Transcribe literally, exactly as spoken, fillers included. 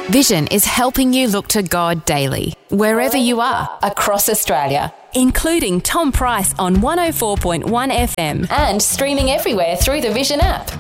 Vision is helping you look to God daily, wherever you are, across Australia, including Tom Price on one oh four point one F M and streaming everywhere through the Vision app.